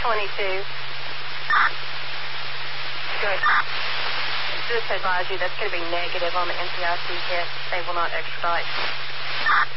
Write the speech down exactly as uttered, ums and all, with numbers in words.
twenty-two. Good. Just advise you that's going to be negative on the N C I C hit. They will not extradite.